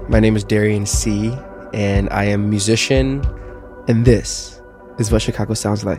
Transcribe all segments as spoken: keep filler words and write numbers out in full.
My name is Darian C., and I am a musician, and this is what Chicago sounds like.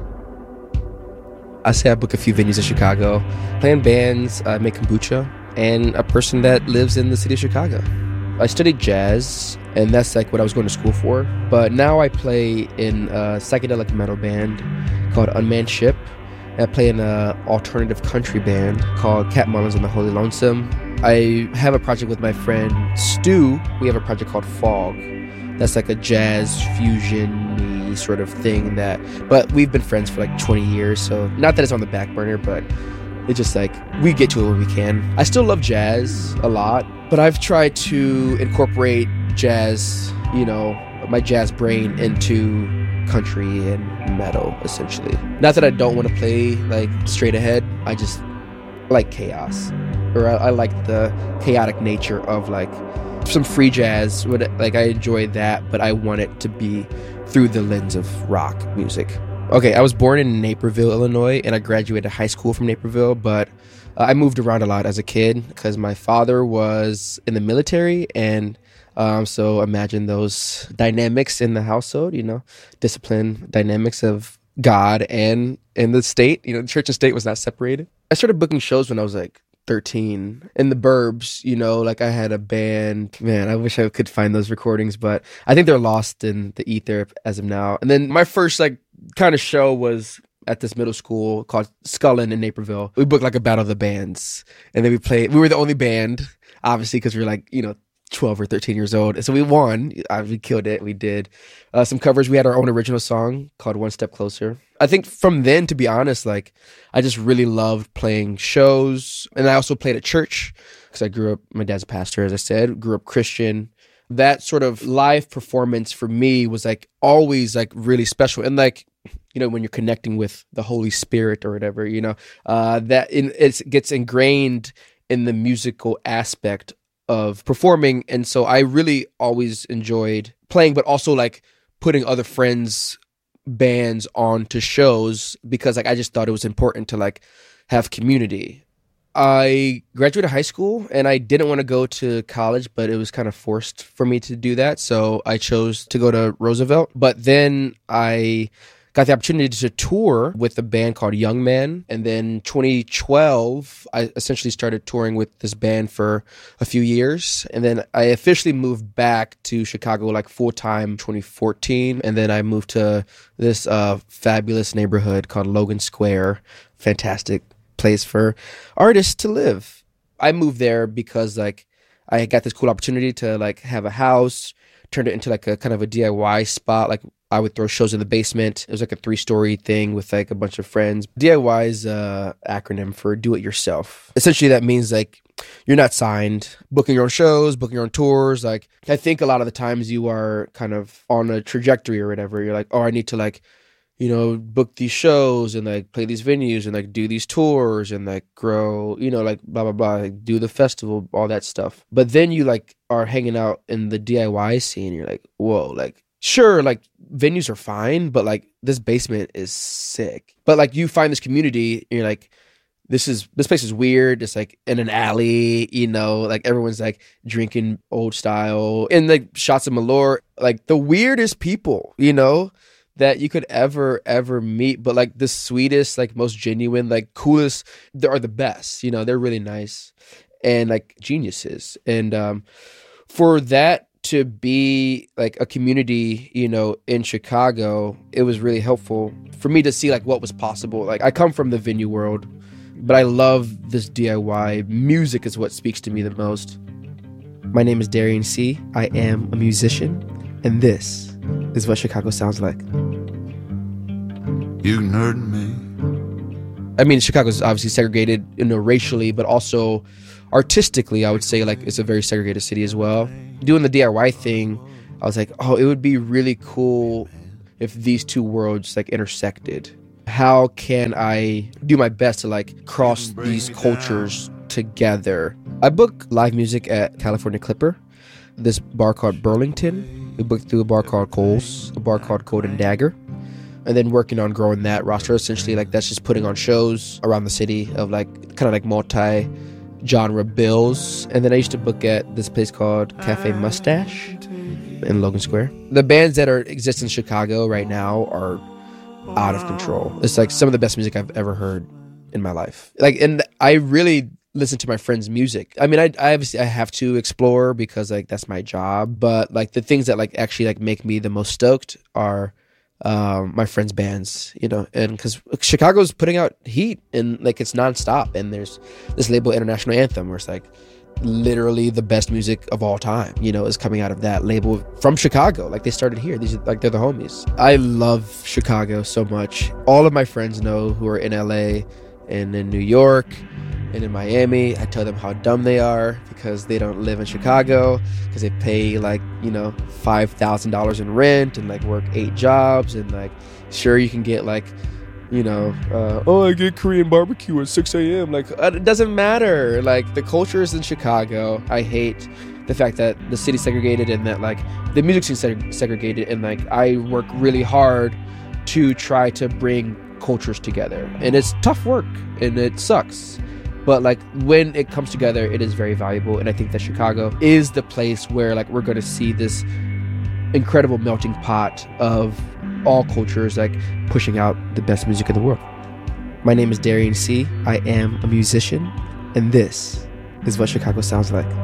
I say I book a few venues in Chicago, playing bands, I make kombucha, and a person that lives in the city of Chicago. I studied jazz, and that's like what I was going to school for, but now I play in a psychedelic metal band called Unmanned Ship. I play in an alternative country band called Cat Mullins and the Holy Lonesome. I have a project with my friend Stu. We have a project called Fog. That's like a jazz fusion-y sort of thing that, but we've been friends for like twenty years, so not that it's on the back burner, but it's just like we get to it when we can. I still love jazz a lot, but I've tried to incorporate jazz, you know, my jazz brain into country and metal, essentially. Not that I don't want to play like straight ahead, I just like chaos, or I, I like the chaotic nature of like some free jazz. Like I enjoy that, but I want it to be through the lens of rock music. Okay, I was born in Naperville, Illinois, and I graduated high school from Naperville, but uh, I moved around a lot as a kid because my father was in the military, and um, so imagine those dynamics in the household, you know, discipline dynamics of God and in the state, you know, church and state was not separated. I started booking shows when I was like thirteen in the burbs, you know, like I had a band. Man, I wish I could find those recordings, but I think they're lost in the ether as of now. And then my first like kind of show was at this middle school called Scullin in Naperville. We booked like a battle of the bands, and then we played. We were the only band, obviously, because we were like, you know, twelve or thirteen years old. And so we won. Uh, we killed it. We did uh, some covers. We had our own original song called One Step Closer. I think from then, to be honest, like I just really loved playing shows. And I also played at church because I grew up, my dad's a pastor, as I said, grew up Christian. That sort of live performance for me was like always like really special. And like, you know, when you're connecting with the Holy Spirit or whatever, you know, uh, that in, it gets ingrained in the musical aspect of performing. And so I really always enjoyed playing, but also like putting other friends' bands onto shows because like I just thought it was important to like have community. I graduated high school and I didn't want to go to college, but it was kind of forced for me to do that. So I chose to go to Roosevelt. But then I got the opportunity to tour with a band called Young Man. And then twenty twelve, I essentially started touring with this band for a few years. And then I officially moved back to Chicago like full-time twenty fourteen. And then I moved to this uh, fabulous neighborhood called Logan Square. Fantastic place for artists to live. I moved there because like I got this cool opportunity to like have a house, turned it into like a kind of a D I Y spot. Like I would throw shows in the basement. It was like a three-story thing with like a bunch of friends. D I Y is an acronym for do it yourself. Essentially, that means like you're not signed, booking your own shows, booking your own tours. Like I think a lot of the times you are kind of on a trajectory or whatever. You're like, oh, I need to like, you know, book these shows and like play these venues and like do these tours and like grow, you know, like blah, blah, blah, like do the festival, all that stuff. But then you like are hanging out in the D I Y scene. You're like, whoa, like, sure, like venues are fine, but like this basement is sick. But like you find this community and you're like, this is, this place is weird. It's like in an alley, you know, like everyone's like drinking old style and like shots of Malort, like the weirdest people, you know, that you could ever, ever meet. But like the sweetest, like most genuine, like coolest, they are the best, you know, they're really nice and like geniuses. And um, for that to be like a community, you know, in Chicago, it was really helpful for me to see like what was possible. Like I come from the venue world, but I love this D I Y. Music is what speaks to me the most. My name is Darian C. I am a musician, and this is what Chicago sounds like. You nerd me. I mean, Chicago's obviously segregated, you know, racially, but also artistically, I would say like it's a very segregated city as well. Doing the D I Y thing, I was like, oh, it would be really cool if these two worlds like intersected. How can I do my best to like cross these cultures together? I book live music at California Clipper, this bar called Burlington. We booked through a bar called Coles, a bar called Code and Dagger. And then working on growing that roster, essentially like that's just putting on shows around the city of like kind of like multi genre bills. And then I used to book at this place called Cafe Mustache in Logan Square. The bands that are exist in Chicago right now are out of control. It's like some of the best music I've ever heard in my life. Like, and I really listen to my friends' music. I mean, I, I obviously I have to explore because like that's my job. But like the things that like actually like make me the most stoked are um, my friends' bands. You know, and because Chicago's putting out heat and like it's nonstop. And there's this label, International Anthem, where it's like literally the best music of all time, you know, is coming out of that label from Chicago. Like they started here. These are like, they're the homies. I love Chicago so much. All of my friends know who are in L A and in New York and in Miami. I tell them how dumb they are because they don't live in Chicago, because they pay like, you know, five thousand dollars in rent and like work eight jobs. And like, sure, you can get like, you know, uh, oh, I get Korean barbecue at six a.m. Like, uh, it doesn't matter. Like, the culture is in Chicago. I hate the fact that the city's segregated and that, like, the music scene's seg- segregated. And, like, I work really hard to try to bring cultures together. And it's tough work and it sucks. But, like, when it comes together, it is very valuable. And I think that Chicago is the place where, like, we're going to see this incredible melting pot of all cultures, like pushing out the best music in the world. My name is Darian C. I am a musician, and this is what Chicago sounds like.